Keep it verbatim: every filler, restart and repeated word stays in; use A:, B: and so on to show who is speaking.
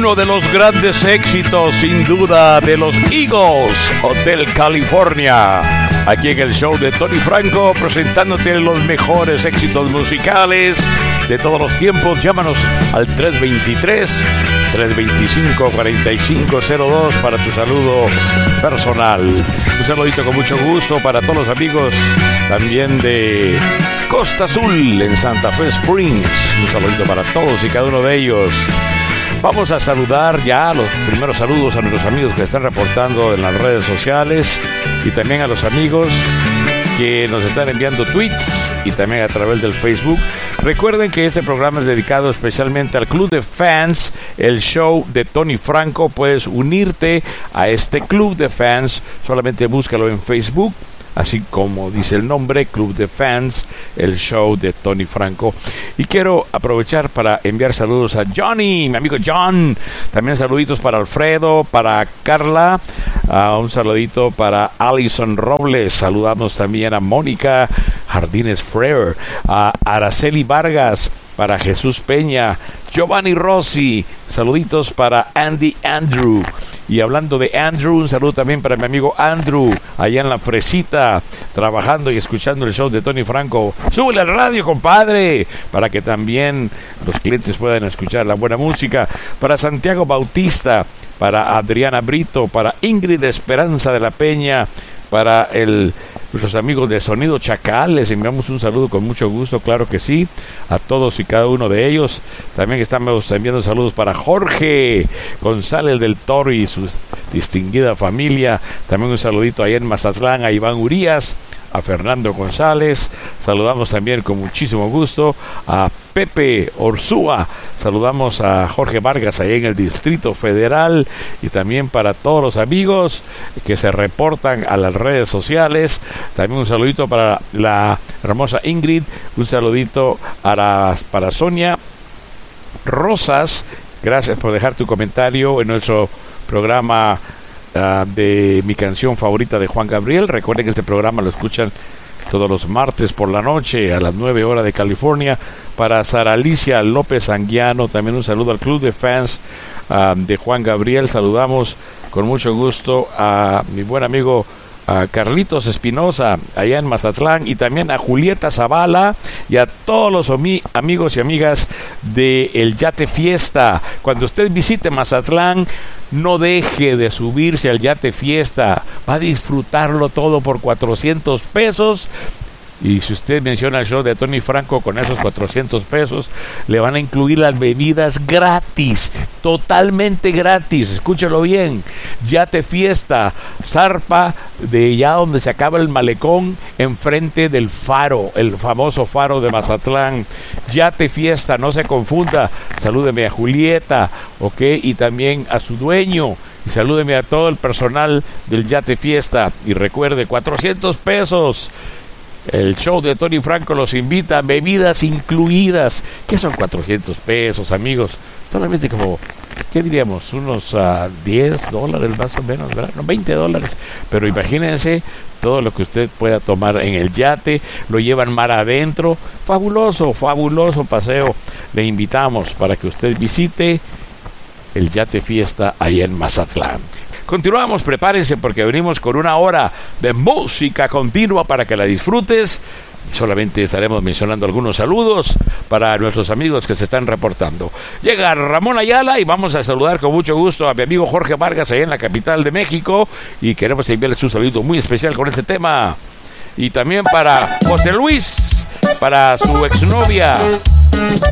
A: Uno de los grandes éxitos, sin duda, de los Eagles, Hotel California. Aquí en el show de Tony Franco, presentándote los mejores éxitos musicales de todos los tiempos. Llámanos al tres dos tres, tres dos cinco, cuatro cinco cero dos para tu saludo personal. Un saludito con mucho gusto para todos los amigos también de Costa Azul en Santa Fe Springs. Un saludito para todos y cada uno de ellos. Vamos a saludar ya los primeros saludos a nuestros amigos que están reportando en las redes sociales y también a los amigos que nos están enviando tweets y también a través del Facebook. Recuerden que este programa es dedicado especialmente al Club de Fans, el show de Tony Franco. Puedes unirte a este Club de Fans, solamente búscalo en Facebook, así como dice el nombre, Club de Fans, el show de Tony Franco. Y quiero aprovechar para enviar saludos a Johnny, mi amigo John. También saluditos para Alfredo, para Carla. Uh, un saludito para Alison Robles. Saludamos también a Mónica Jardines Freire, a Araceli Vargas, para Jesús Peña, Giovanni Rossi. Saluditos para Andy Andrew. Y hablando de Andrew, un saludo también para mi amigo Andrew, allá en la Fresita, trabajando y escuchando el show de Tony Franco. ¡Súbele al radio, compadre! Para que también los clientes puedan escuchar la buena música. Para Santiago Bautista, para Adriana Brito, para Ingrid Esperanza de la Peña, para el... nuestros amigos de Sonido Chacal, les enviamos un saludo con mucho gusto, claro que sí, a todos y cada uno de ellos. También estamos enviando saludos para Jorge González del Toro y su distinguida familia. También un saludito ahí en Mazatlán a Iván Urías, a Fernando González. Saludamos también con muchísimo gusto a Pepe Orsúa. Saludamos a Jorge Vargas ahí en el Distrito Federal, y también para todos los amigos que se reportan a las redes sociales. También un saludito para la hermosa Ingrid, un saludito para, para Sonia Rosas. Gracias por dejar tu comentario en nuestro programa Uh, de mi canción favorita de Juan Gabriel. Recuerden que este programa lo escuchan todos los martes por la noche a las nueve horas de California. Para Sara Alicia López Anguiano, también un saludo al Club de Fans uh, de Juan Gabriel. Saludamos con mucho gusto a mi buen amigo a Carlitos Espinosa allá en Mazatlán, y también a Julieta Zavala y a todos los omi- amigos y amigas de El Yate Fiesta. Cuando usted visite Mazatlán, no deje de subirse al Yate Fiesta, va a disfrutarlo todo por cuatrocientos pesos. Y si usted menciona el show de Tony Franco, con esos cuatrocientos pesos le van a incluir las bebidas gratis, totalmente gratis. Escúchelo bien. Yate Fiesta, zarpa de ya donde se acaba el malecón, enfrente del faro, el famoso faro de Mazatlán. Yate Fiesta, no se confunda. Salúdeme a Julieta, ok, y también a su dueño. Y salúdeme a todo el personal del Yate Fiesta. Y recuerde, cuatrocientos pesos. El show de Tony Franco los invita, bebidas incluidas. ¿Qué son cuatrocientos pesos, amigos? Solamente como, ¿qué diríamos? Unos uh, diez dólares más o menos, ¿verdad? No, veinte dólares. Pero imagínense todo lo que usted pueda tomar en el yate. Lo llevan mar adentro. Fabuloso, fabuloso paseo. Le invitamos para que usted visite el Yate Fiesta ahí en Mazatlán. Continuamos, prepárense porque venimos con una hora de música continua para que la disfrutes. Solamente estaremos mencionando algunos saludos para nuestros amigos que se están reportando. Llega Ramón Ayala y vamos a saludar con mucho gusto a mi amigo Jorge Vargas allá en la capital de México, y queremos enviarles un saludo muy especial con este tema. Y también para José Luis, para su exnovia